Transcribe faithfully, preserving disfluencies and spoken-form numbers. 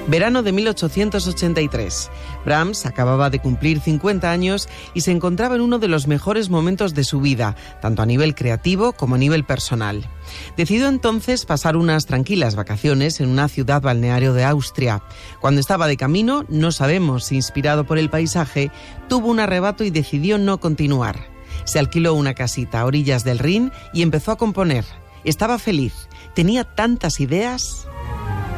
Verano de mil ochocientos ochenta y tres. Brahms acababa de cumplir cincuenta años y se encontraba en uno de los mejores momentos de su vida, tanto a nivel creativo como a nivel personal. Decidió entonces pasar unas tranquilas vacaciones en una ciudad balneario de Austria. Cuando estaba de camino, no sabemos si inspirado por el paisaje, tuvo un arrebato y decidió no continuar. Se alquiló una casita a orillas del Rin y empezó a componer. Estaba feliz, tenía tantas ideas.